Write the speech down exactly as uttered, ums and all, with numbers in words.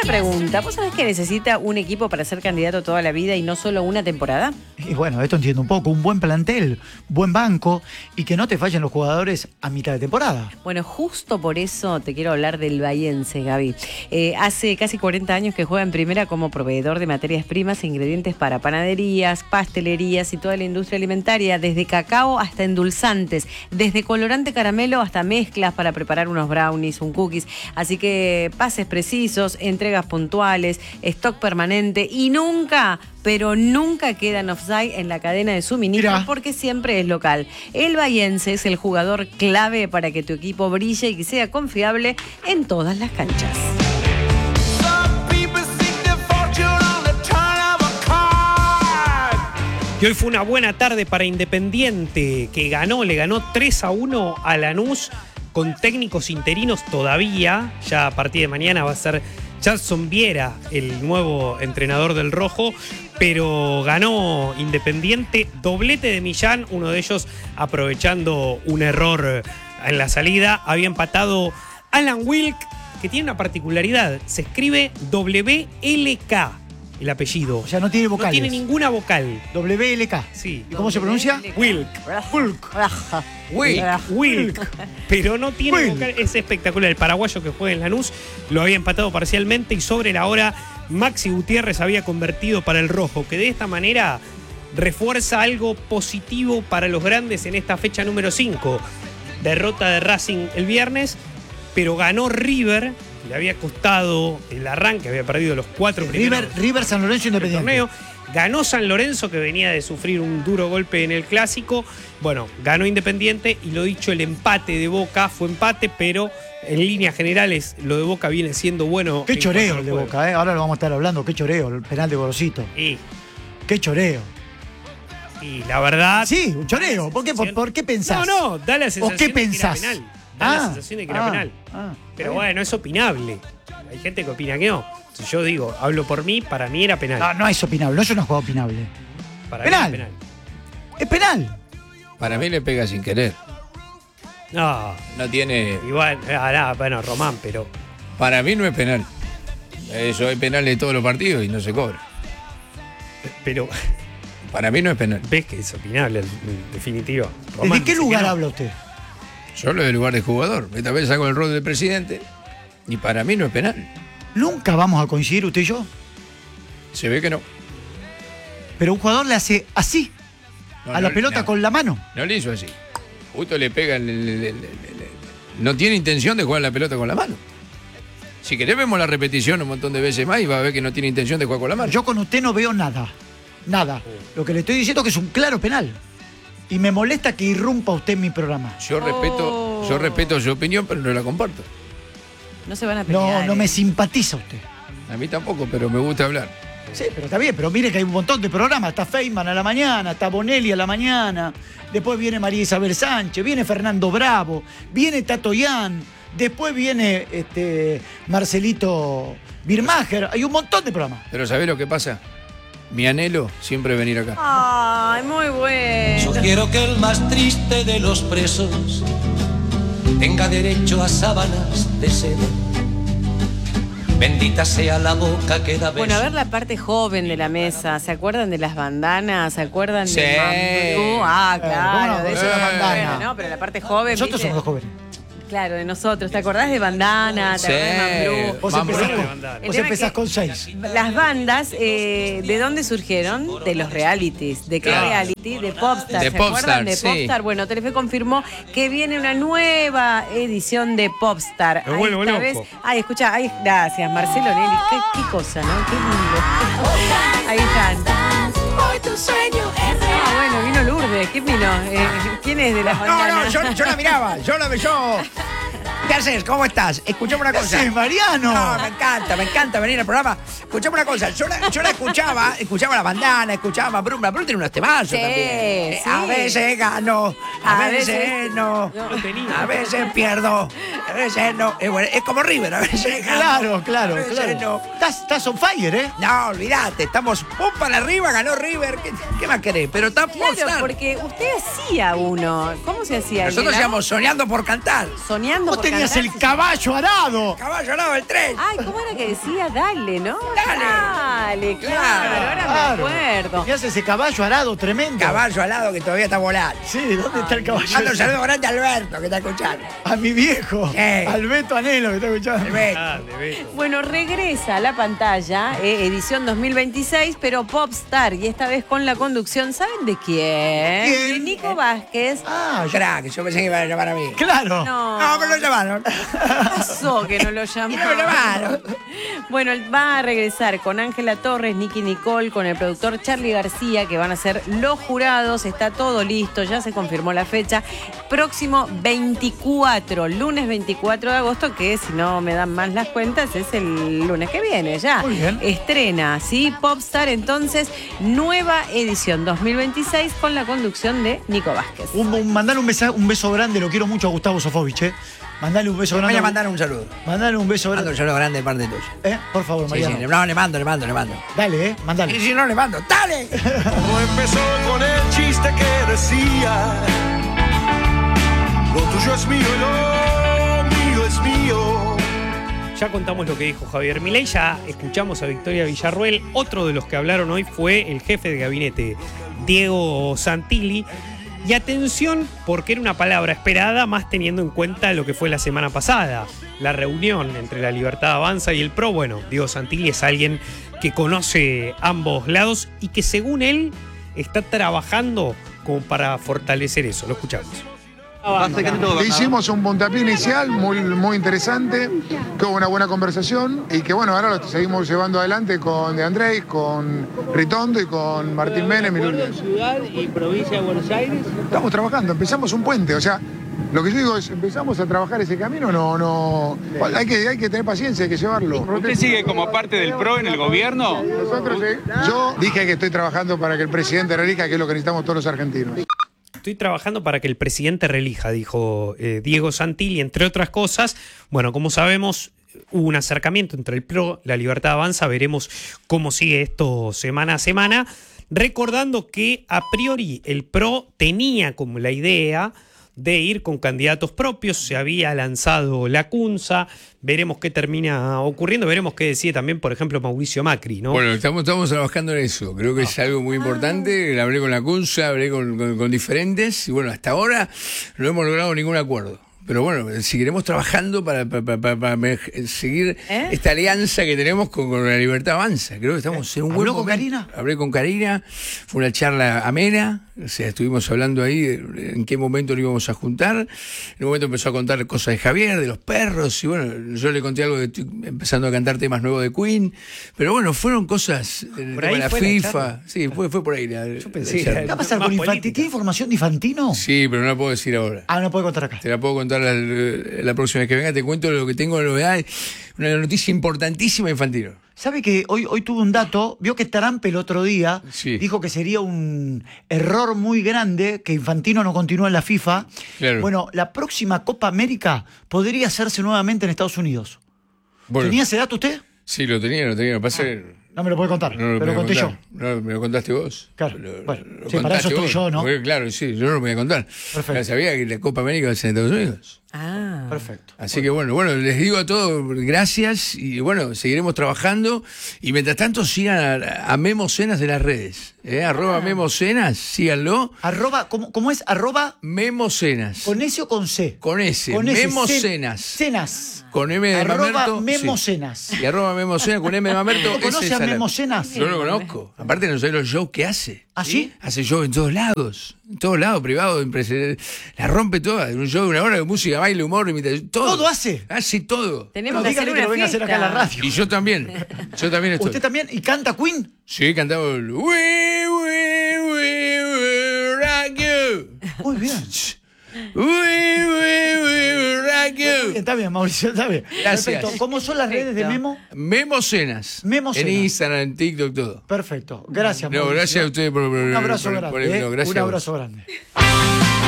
pregunta. ¿Vos sabés que necesita un equipo para ser candidato toda la vida y no solo una temporada? Y bueno, esto entiendo un poco. Un buen plantel, buen banco y que no te fallen los jugadores a mitad de temporada. Bueno, justo por eso te quiero hablar del Bahiense, Gaby. Eh, hace casi cuarenta años que juega en primera como proveedor de materias primas e ingredientes para panaderías, pastelerías y toda la industria alimentaria, desde cacao hasta endulzantes, desde colorante caramelo hasta mezclas para preparar unos brownies, un cookies. Así que pases precisos, entregas puntuales, stock permanente y nunca, pero nunca quedan offside en la cadena de suministro. Mira. Porque siempre es local. El Bahiense es el jugador clave para que tu equipo brille y que sea confiable en todas las canchas. Y hoy fue una buena tarde para Independiente, que ganó, le ganó tres a uno a Lanús con técnicos interinos todavía. Ya a partir de mañana va a ser Jason Viera el nuevo entrenador del Rojo, pero ganó Independiente, doblete de Millán, uno de ellos aprovechando un error en la salida. Había empatado Alan Wilk, que tiene una particularidad, se escribe W L K. El apellido. O sea, no tiene vocales. No tiene ninguna vocal. W L K. Sí. ¿Y cómo se pronuncia? Wilk. Wilk. Wilk. Wilk. Pero no tiene Wilk. vocal. Es espectacular. El paraguayo que juega en Lanús lo había empatado parcialmente y sobre la hora Maxi Gutiérrez había convertido para el Rojo, que de esta manera refuerza algo positivo para los grandes en esta fecha número cinco. Derrota de Racing el viernes, pero ganó River. Le había costado el arranque, había perdido los cuatro primeros. River, River San Lorenzo Independiente. Torneo. Ganó San Lorenzo, que venía de sufrir un duro golpe en el clásico. Bueno, ganó Independiente y lo dicho, el empate de Boca fue empate, pero en líneas generales lo de Boca viene siendo bueno. Qué choreo el de Boca, ¿eh? Ahora lo vamos a estar hablando. Qué choreo, el penal de Gorosito. Y, Qué choreo. y la verdad. Sí, un choreo. ¿Por qué, por, por qué pensás? No, no, da la sensación ¿O qué de que era pensás? penal. Da Ah, la sensación de que era ah, penal. ah, Pero bien. bueno, es opinable. Hay gente que opina que no. Si yo digo, hablo por mí, para mí era penal. No, no es opinable, no es una jugada opinable. Para penal. mí era penal. Es penal. Para mí le pega sin querer. No, No tiene. igual, ah, nah, bueno, Román, pero. Para mí no es penal. Eso hay penal de todos los partidos y no se cobra. Pero Para mí no es penal. ves que es opinable, en definitiva. Román ¿Desde qué dice lugar que no. habla usted? Yo lo del lugar de jugador. Esta vez saco el rol del presidente y para mí no es penal. Nunca vamos a coincidir usted y yo. Se ve que no. Pero un jugador le hace así, No, a no, la pelota no. con la mano. No le hizo así. Justo le pega. el- el- el- el- el- no tiene intención de jugar la pelota con la mano. Si querés, vemos la repetición un montón de veces más y va a ver que no tiene intención de jugar con la mano. Yo con usted no veo nada. Nada. Lo que le estoy diciendo es que es un claro penal. Y me molesta que irrumpa usted en mi programa. Yo respeto, yo respeto su opinión, pero no la comparto. No se van a pelear. No, no me eh. simpatiza usted. A mí tampoco, pero me gusta hablar. Sí, pero está bien, pero mire que hay un montón de programas. Está Feynman a la mañana, está Bonelli a la mañana, después viene María Isabel Sánchez, viene Fernando Bravo, viene Tato Yan, después viene este, Marcelito Birmacher. Hay un montón de programas. Pero ¿sabés lo que pasa? Mi anhelo siempre es venir acá. Ay, muy bueno. Sugiero que el más triste de los presos tenga derecho a sábanas de seda. Bendita sea la boca que da besos. Bueno, a ver la parte joven de la mesa. ¿Se acuerdan de las bandanas? ¿Se acuerdan Sí. de Mambrú? Ah, Eh, ¿cómo claro, no? de Eh, eso la bandana. Bueno, no, pero la parte joven. Nosotros ¿viste? somos los jóvenes. Claro, de nosotros. ¿Te acordás de bandana? ¿Te Sí. acordás de Mambrú? Vos Mambrú. empezás, de con, bandana. vos El tema empezás es que- con seis. Las bandas, eh, ¿de dónde surgieron? De los realities. ¿De qué Claro. reality? De Popstar. De ¿Se Popstar, acuerdan de sí. Popstar? Bueno, Telefe confirmó que viene una nueva edición de Popstar. Me vuelvo Esta loco. vez- Ay, escucha, ay, gracias, Marcelo Nelly. Qué, qué cosa, ¿no? Qué lindo. Ahí están. Ah, bueno, vino Lourdes. ¿Quién vino? Eh, ¿Quién es de las No, bandanas? no, yo, yo la miraba, yo la yo. ¿Qué haces? ¿Cómo estás? Escuchame una ¿Qué cosa. haces, Mariano? No, me encanta, me encanta venir al programa. Escuchame una cosa, yo la, yo la escuchaba, escuchaba la bandana, escuchaba a Brum, Brum tiene unos temazos Sí, también. Eh, sí. A veces gano, a, A veces, veces- no, no. a veces pierdo, a veces no. Es, bueno, es como River, a veces gano. Claro, claro, a veces claro. no. Estás, estás on fire, ¿eh? No, olvídate, estamos un para arriba, ganó River. ¿Qué, qué más querés? Pero está Claro, Popstar. porque usted hacía uno. ¿Cómo se hacía? Nosotros ¿Era? íbamos soñando por cantar. Soñando Vos por tenías tenías el caballo arado. Caballo al lado del tren. Ay, ¿cómo era que decía? Dale, ¿no? Dale. Dale, claro, Claro, ahora Claro. me acuerdo. Tenías ese caballo arado tremendo. Caballo al lado que todavía está volando. Sí, ¿dónde está el caballo? Mando un ese? saludo grande a Alberto, que está escuchando. A mi viejo. Sí. Al Beto Anhelo que está escuchando. Alberto. Ah, de Beto. Bueno, regresa a la pantalla, eh, edición dos mil veintiséis, pero Popstar, y esta vez con la conducción, ¿saben de quién? ¿Quién? De Nico Vázquez. Ah, ya. Crack, yo pensé que iban a llamar a mí. Claro. No, No, pero lo llamaron. ¿qué pasó que no lo Y llamaron? no lo llamaron. Bueno, él va a regresar con Ángela Torres, Nicky Nicole, con el productor Charlie García, que van a ser los jurados. Está todo listo, ya se confirmó la fecha. Próximo veinticuatro, lunes veinticuatro de agosto, que si no me dan más las cuentas, es el lunes que viene ya. Muy bien. Estrena, ¿sí? Popstar, entonces, nueva edición dos mil veintiséis con la conducción de Nico Vázquez. Un, un- mandale un beso, un beso grande, lo quiero mucho a Gustavo Sofovich, ¿eh? Mandale un beso Voy grande. a mandar un saludo. Mandale un beso Mando grande. un saludo grande de parte tuya. ¿Eh? Por favor, Sí, Mariano. sí, no, le mando, le mando, le mando. Dale, ¿eh? Y Mandale. si no le mando, ¡dale! Todo empezó con el chiste que decía: lo tuyo es mío y lo mío es mío. Ya contamos lo que dijo Javier Milei, ya escuchamos a Victoria Villarruel. Otro de los que hablaron hoy fue el jefe de gabinete, Diego Santilli. Y atención, porque era una palabra esperada, más teniendo en cuenta lo que fue la semana pasada, la reunión entre la Libertad Avanza y el PRO. Bueno, Diego Santilli es alguien que conoce ambos lados y que, según él, está trabajando como para fortalecer eso. Lo escuchamos. Le hicimos un puntapié inicial muy, muy interesante, que hubo una buena conversación y que bueno, ahora lo seguimos llevando adelante con De Andrés, con Ritondo y con Martín Menem. y- Ciudad y provincia de Buenos Aires. Estamos trabajando, empezamos un puente, o sea, lo que yo digo es, empezamos a trabajar ese camino, no, no, hay que, hay que tener paciencia, hay que llevarlo. ¿Usted sigue como parte del PRO en el gobierno? Nosotros, eh, yo dije que estoy trabajando para que el presidente relija, que es lo que necesitamos todos los argentinos. Estoy trabajando para que el presidente relija, dijo eh, Diego Santilli, entre otras cosas. Bueno, como sabemos, hubo un acercamiento entre el PRO, la Libertad Avanza. Veremos cómo sigue esto semana a semana. Recordando que a priori el PRO tenía como la idea de ir con candidatos propios, se había lanzado la Cunza, veremos qué termina ocurriendo, veremos qué decide también, por ejemplo, Mauricio Macri, ¿no? Bueno, estamos, estamos trabajando en eso. Creo que es algo muy importante. Hablé con la Cunza, hablé con, con- con diferentes. Y bueno, hasta ahora no hemos logrado ningún acuerdo. Pero bueno, seguiremos trabajando para, para- para- para mej- seguir ¿Eh? esta alianza que tenemos con, con la Libertad Avanza. Creo que estamos en un buen ¿Habló con momento. Karina? Hablé con Karina. Fue una charla amena. O sea, estuvimos hablando ahí de en qué momento lo íbamos a juntar. En un momento empezó a contar cosas de Javier, de los perros. Y bueno, yo le conté algo de estoy empezando a cantar temas nuevos de Queen. Pero bueno, fueron cosas del Por tema ahí de la fue la FIFA. charla. Sí, fue, fue por ahí. La, Yo pensé la que charla. ¿Qué va a pasar Más con Infantino? política. ¿Tiene información de Infantino? Sí, pero no la puedo decir ahora. Ah, no puede contar acá. Te la puedo contar la, la próxima vez que venga. Te cuento lo que tengo de novedad. Una noticia importantísima de Infantino. ¿Sabe que hoy, hoy tuve un dato? Vio que Trump el otro día Sí. dijo que sería un error muy grande que Infantino no continúe en la FIFA. Claro. Bueno, la próxima Copa América podría hacerse nuevamente en Estados Unidos. Bueno, ¿Tenía ese dato usted? sí, lo tenía, lo tenía. Lo que pasa es que No me lo puede contar, no lo pero lo podía conté contar. No, me lo contaste vos. Claro, Lo- bueno, lo sí, para eso contaste estoy vos. yo, ¿no? Porque, claro, sí, yo no lo voy a contar. Perfecto. Ya sabía que la Copa América va a ser en Estados Unidos. Ah. yo. Perfecto. Así que bueno, bueno, les digo a todos gracias y bueno, seguiremos trabajando y mientras tanto sigan a, a Memo Cenas de las redes, ¿eh? arroba Memo Cenas, síganlo, Arroba, ¿cómo, cómo es? Arroba Memo Cenas, con S o con C. con S, Con S, Memo Cen- Cenas, Cenas. con M de Arroba Mamerto, Memo sí. Cenas. Y arroba Memo Cenas con M de Mamerto. ¿Lo ese conoce es a la- Memo Cenas? Yo lo conozco, aparte no sé los shows que hace. ¿Ah, sí? Hace show en todos lados, en todos lados, privado, impresionante. La rompe toda, un show de una hora de música, baile, humor, imitación, todo. ¿Todo hace? Hace todo. Tenemos No, que dígale hacer que una lo venga a hacer acá a la fiesta. radio. Y yo también, yo también estoy. ¿Usted también? ¿Y canta Queen? Sí, cantamos el We, we, we, we rock you. Muy bien. We, we, we rock you. Está bien, Mauricio, está bien. Gracias. Perfecto. ¿Cómo son las redes de Memo? Memo Cenas. Memo En Cenas. Instagram, en TikTok, todo. Perfecto. Gracias, No, Mauricio. gracias a ustedes por, por- Un abrazo por- grande. por- ¿eh? no, gracias Un a vos. abrazo grande.